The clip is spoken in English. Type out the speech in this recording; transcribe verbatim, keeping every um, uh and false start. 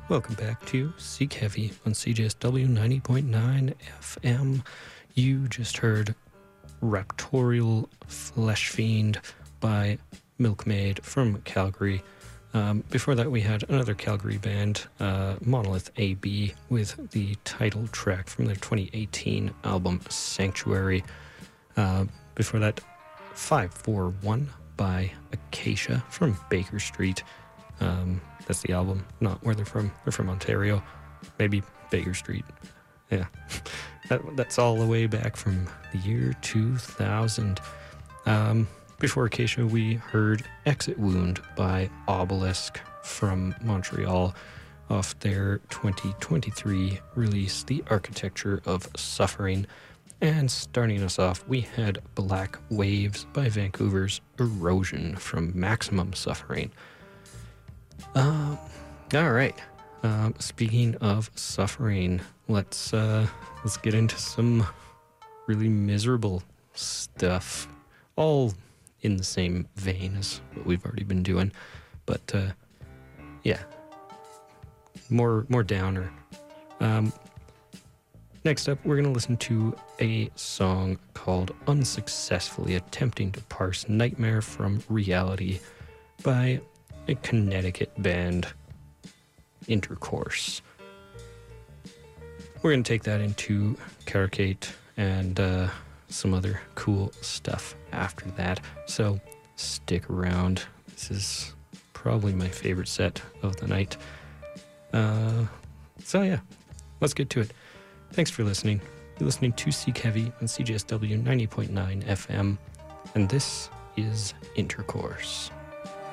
Welcome back to Seek Heavy on C J S W ninety point nine F M. You just heard Raptorial Flesh Fiend by Milkmaid from Calgary. Um, before that, we had another Calgary band, uh, Monolith A B, with the title track from their twenty eighteen album Sanctuary. Uh, before that, five four one by Acacia from Baker Street. Um, that's the album, not where they're from. They're from Ontario, maybe Baker Street. Yeah, that, that's all the way back from the year two thousand. Um, before Acacia, we heard Exit Wound by Obelisk from Montreal off their twenty twenty-three release, The Architecture of Suffering. And starting us off, we had Black Waves by Vancouver's Erosion from Maximum Suffering. Um, all right. Um, speaking of suffering, let's uh, let's get into some really miserable stuff. All in the same vein as what we've already been doing, but uh, yeah, more more downer. Um, next up, we're gonna listen to a song called "Unsuccessfully Attempting to Parse Nightmare from Reality" by a Connecticut band, Intercourse. We're going to take that into Caracate and uh, some other cool stuff after that. So stick around. This is probably my favorite set of the night. Uh, so yeah, let's get to it. Thanks for listening. You're listening to Seek Heavy on C J S W ninety point nine F M, and this is Intercourse.